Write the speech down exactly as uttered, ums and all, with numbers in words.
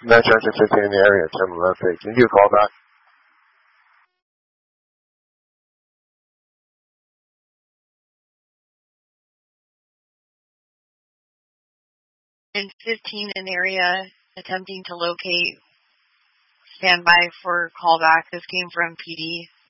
nine Charger fifteen in the area, ten eleven. Can you call back? And fifteen in area, attempting to locate. Stand by for callback. This came from P D.